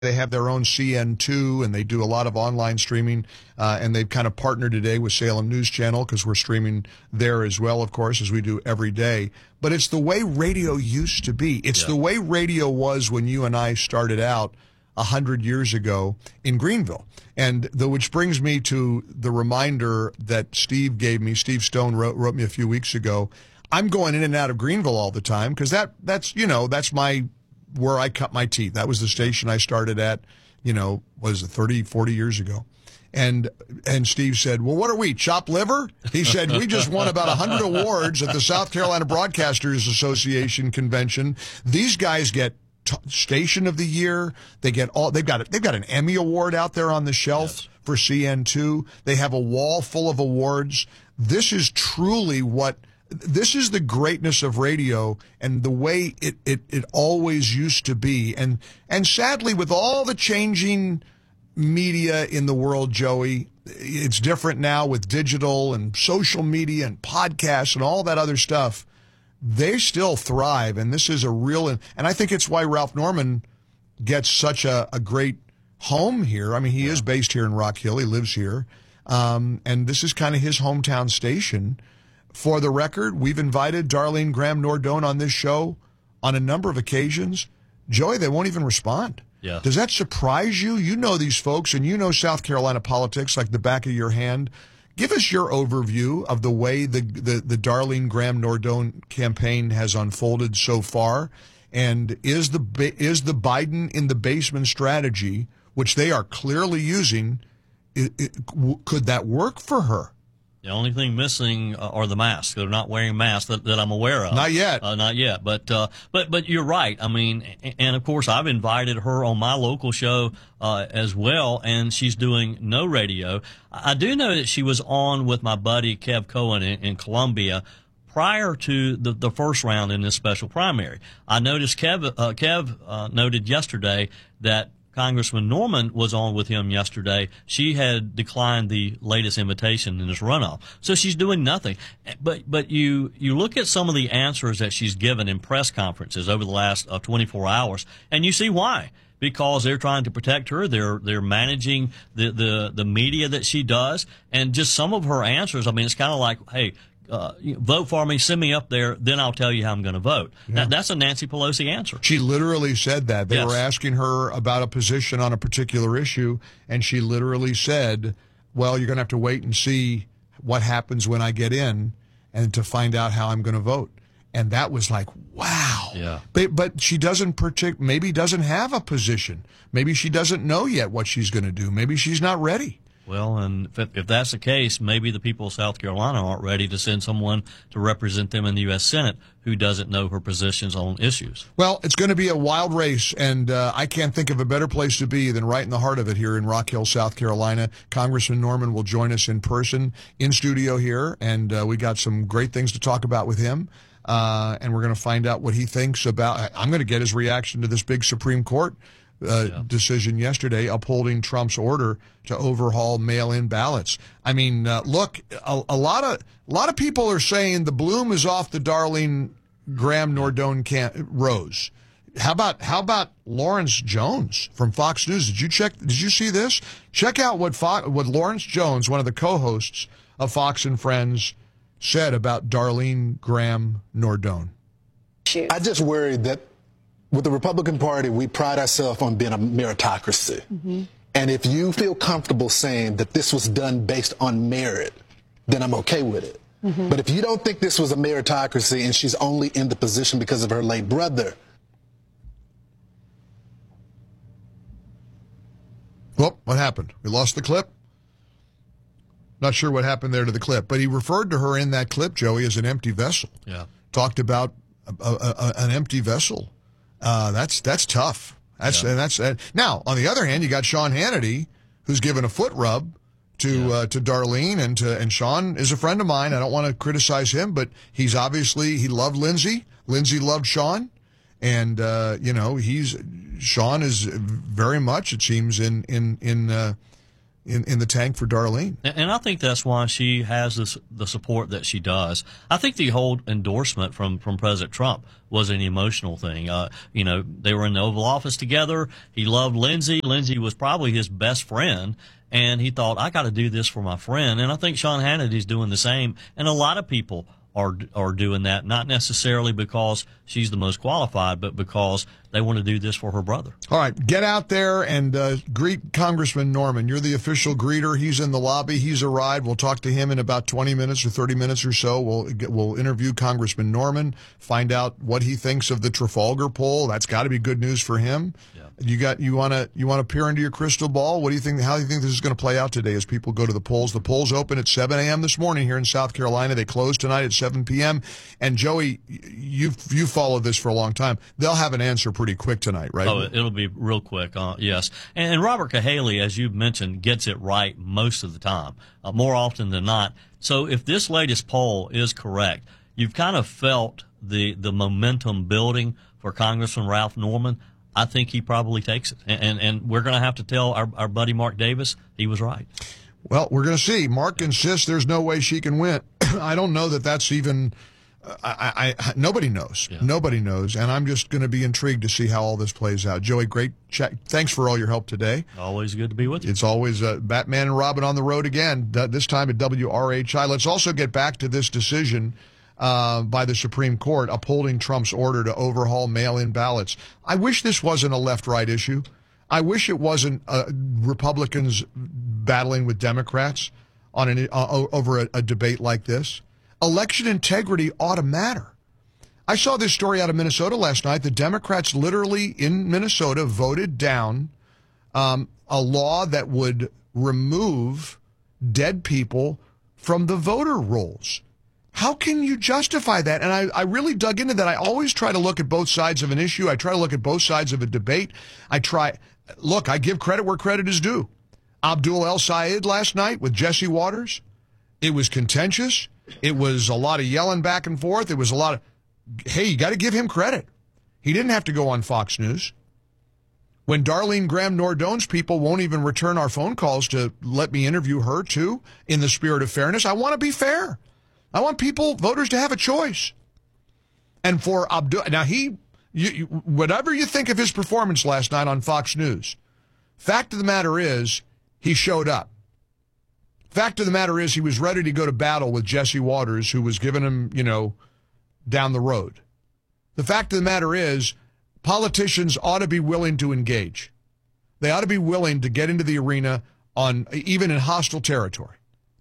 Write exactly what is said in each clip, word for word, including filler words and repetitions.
They have their own C N two, and they do a lot of online streaming, uh, and they've kind of partnered today with Salem News Channel because we're streaming there as well, of course, as we do every day. But it's the way radio used to be. It's yeah. the way radio was when you and I started out a hundred years ago in Greenville. And the, which brings me to the reminder that Steve gave me. Steve Stone wrote, wrote me a few weeks ago. I'm going in and out of Greenville all the time because that, that's, you know, that's my... where I cut my teeth. That was the station I started at, you know, was it thirty, forty years ago. And and Steve said, well, what are we, chopped liver? He said, we just won about one hundred awards at the South Carolina Broadcasters Association convention. These guys get t- Station of the Year. They get all, they've got, they've got an Emmy Award out there on the shelf yes. for C N two. They have a wall full of awards. This is truly what... This is the greatness of radio and the way it, it, it always used to be. And and sadly, with all the changing media in the world, Joey, it's different now with digital and social media and podcasts and all that other stuff. They still thrive, and this is a real... And I think it's why Ralph Norman gets such a, a great home here. I mean, he yeah. is based here in Rock Hill. He lives here. Um, and this is kind of his hometown station. For the record, we've invited Darlene Graham Nordone on this show on a number of occasions. Joey, they won't even respond. Yeah. Does that surprise you? You know these folks, and you know South Carolina politics like the back of your hand. Give us your overview of the way the, the, the Darlene Graham Nordone campaign has unfolded so far. And is the, is the Biden in the basement strategy, which they are clearly using, it, it, could that work for her? The only thing missing uh, are the masks. They're not wearing masks that, that I'm aware of. Not yet. Uh, not yet. But, uh, but, but you're right. I mean, and of course, I've invited her on my local show, uh, as well, and she's doing no radio. I do know that she was on with my buddy Kev Cohen in, in Columbia prior to the, the first round in this special primary. I noticed Kev, uh, Kev, uh, noted yesterday that Congressman Norman was on with him yesterday. She had declined the latest invitation in this runoff. So she's doing nothing. But but you you look at some of the answers that she's given in press conferences over the last uh, twenty-four hours, and you see why. Because they're trying to protect her. They're they're managing the, the, the media that she does. And just some of her answers, I mean, it's kind of like, hey, Uh, vote for me, send me up there, then I'll tell you how I'm going to vote. Yeah. Now, that's a Nancy Pelosi answer. She literally said that. They yes. were asking her about a position on a particular issue, and she literally said, well, you're going to have to wait and see what happens when I get in and to find out how I'm going to vote. And that was like, wow. Yeah. But, but she doesn't partic- maybe doesn't have a position. Maybe she doesn't know yet what she's going to do. Maybe she's not ready. Well, and if, if that's the case, maybe the people of South Carolina aren't ready to send someone to represent them in the U S Senate who doesn't know her positions on issues. Well, it's going to be a wild race, and uh, I can't think of a better place to be than right in the heart of it here in Rock Hill, South Carolina. Congressman Norman will join us in person, in studio here, and uh, we got some great things to talk about with him. Uh, and we're going to find out what he thinks about. I'm going to get his reaction to this big Supreme Court Uh, yeah. decision yesterday upholding Trump's order to overhaul mail-in ballots. I mean, uh, look, a, a lot of a lot of people are saying the bloom is off the Darlene Graham Nordone can- rose. How about how about Lawrence Jones from Fox News? Did you check? Did you see this? Check out what Fo- what Lawrence Jones, one of the co-hosts of Fox and Friends, said about Darlene Graham Nordone. I just worry that with the Republican Party, we pride ourselves on being a meritocracy. Mm-hmm. And if you feel comfortable saying that this was done based on merit, then I'm okay with it. Mm-hmm. But if you don't think this was a meritocracy and she's only in the position because of her late brother. Well, what happened? We lost the clip? Not sure what happened there to the clip, but he referred to her in that clip, Joey, as an empty vessel. Yeah. Talked about a, a, a, an empty vessel. Uh, that's that's tough. That's yeah. and that's uh, now on the other hand, you got Sean Hannity, who's given a foot rub to yeah. uh, to Darlene, and to and Sean is a friend of mine. I don't want to criticize him, but he's obviously he loved Lindsey. Lindsey loved Sean, and uh, you know he's Sean is very much, it seems, in in in uh, in, in the tank for Darlene. And, and I think that's why she has this, the support that she does. I think the whole endorsement from, from President Trump was an emotional thing. Uh, you know, they were in the Oval Office together. He loved Lindsey. Lindsey was probably his best friend. And he thought, I got to do this for my friend. And I think Sean Hannity's doing the same. And a lot of people are are doing that, not necessarily because she's the most qualified, but because they want to do this for her brother. All right, get out there and uh, greet Congressman Norman. You're the official greeter. He's in the lobby. He's arrived. We'll talk to him in about twenty minutes or thirty minutes or so. We'll get, we'll interview Congressman Norman, find out what he thinks of the Trafalgar poll. That's got to be good news for him. Yeah. You got you want to you want to peer into your crystal ball? What do you think? How do you think this is going to play out today as people go to the polls? The polls open at seven a.m. this morning here in South Carolina. They close tonight at seven p.m. And Joey, you you followed this for a long time. They'll have an answer pretty quick tonight, right? Oh, it'll be real quick. Uh, yes, and, and Robert Cahaly, as you've mentioned, gets it right most of the time, uh, more often than not. So if this latest poll is correct, you've kind of felt the the momentum building for Congressman Ralph Norman. I think he probably takes it. And, and, and we're going to have to tell our, our buddy Mark Davis he was right. Well, we're going to see. Mark insists there's no way she can win. I don't know that that's even uh, – I, I, nobody knows. Yeah. Nobody knows. And I'm just going to be intrigued to see how all this plays out. Joey, great chat. Thanks for all your help today. Always good to be with you. It's always uh, Batman and Robin on the road again, this time at W R H I. Let's also get back to this decision Uh, by the Supreme Court upholding Trump's order to overhaul mail-in ballots. I wish this wasn't a left-right issue. I wish it wasn't uh, Republicans battling with Democrats on an, uh, over a, a debate like this. Election integrity ought to matter. I saw this story out of Minnesota last night. The Democrats literally in Minnesota voted down um, a law that would remove dead people from the voter rolls. How can you justify that? And I, I really dug into that. I always try to look at both sides of an issue. I try to look at both sides of a debate. I try, look, I give credit where credit is due. Abdul El Sayed last night with Jesse Waters, it was contentious. It was a lot of yelling back and forth. It was a lot of, hey, you got to give him credit. He didn't have to go on Fox News. When Darlene Graham Nordone's people won't even return our phone calls to let me interview her too, in the spirit of fairness, I want to be fair. I want people, voters, to have a choice. And for Abdul, now he, you, you, whatever you think of his performance last night on Fox News, fact of the matter is he showed up. Fact of the matter is he was ready to go to battle with Jesse Waters, who was giving him, you know, down the road. The fact of the matter is politicians ought to be willing to engage. They ought to be willing to get into the arena on even in hostile territory.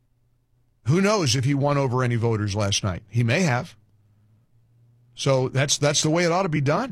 Who knows if he won over any voters last night? He may have. So that's that's the way it ought to be done.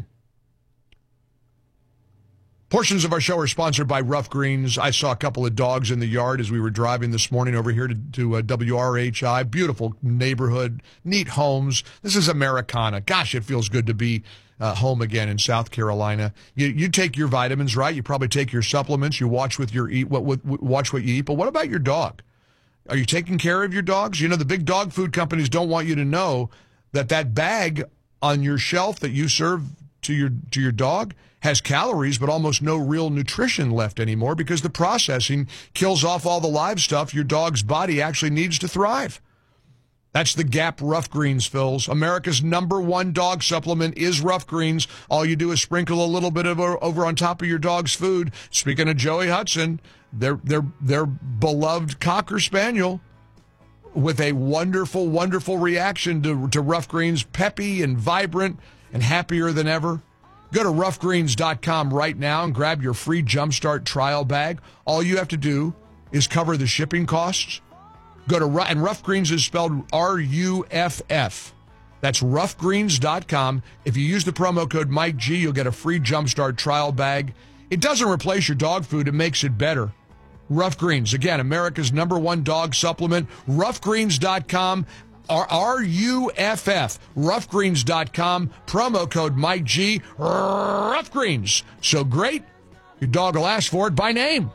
Portions of our show are sponsored by Rough Greens. I saw a couple of dogs in the yard as we were driving this morning over here to, to uh, W R H I. Beautiful neighborhood, neat homes. This is Americana. Gosh, it feels good to be uh, home again in South Carolina. You you take your vitamins, right? You probably take your supplements. You watch with your eat what, what watch what you eat. But what about your dog? Are you taking care of your dogs? You know, the big dog food companies don't want you to know that that bag on your shelf that you serve to your to your dog has calories but almost no real nutrition left anymore because the processing kills off all the live stuff your dog's body actually needs to thrive. That's the Gap Rough Greens, Phils. America's number one dog supplement is Rough Greens. All you do is sprinkle a little bit of over on top of your dog's food. Speaking of Joey Hudson, their their their beloved Cocker Spaniel, with a wonderful, wonderful reaction to, to Rough Greens, peppy and vibrant and happier than ever. Go to rough greens dot com right now and grab your free Jumpstart trial bag. All you have to do is cover the shipping costs. Go to, and Rough Greens is spelled R U F F. That's rough greens dot com. If you use the promo code Mike G, you'll get a free Jumpstart trial bag. It doesn't replace your dog food. It makes it better. Rough Greens, again, America's number one dog supplement. rough greens dot com, R U F F, rough greens dot com, promo code Mike G, Rough Greens. So great, your dog will ask for it by name.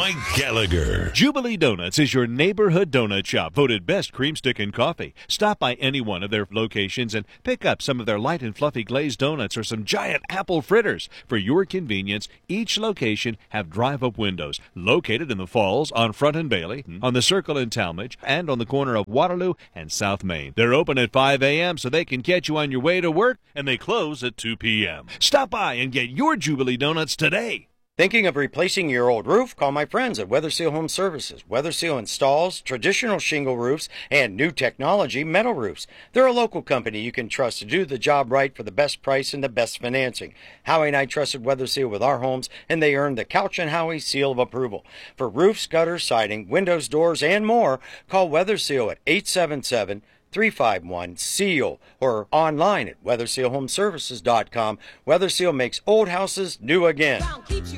Mike Gallagher. Jubilee Donuts is your neighborhood donut shop, voted best cream stick and coffee. Stop by any one of their locations and pick up some of their light and fluffy glazed donuts or some giant apple fritters. For your convenience, each location have drive-up windows located in the Falls, on Front and Bailey, on the Circle in Talmadge, and on the corner of Waterloo and South Main. They're open at five a.m. so they can catch you on your way to work, and they close at two p.m. Stop by and get your Jubilee Donuts today. Thinking of replacing your old roof? Call my friends at WeatherSeal Home Services. WeatherSeal installs traditional shingle roofs and new technology metal roofs. They're a local company you can trust to do the job right for the best price and the best financing. Howie and I trusted WeatherSeal with our homes, and they earned the Couch and Howie seal of approval. For roofs, gutters, siding, windows, doors, and more, call WeatherSeal at eight seven seven, three five one, SEAL or online at weather seal home services dot com. WeatherSeal makes old houses new again.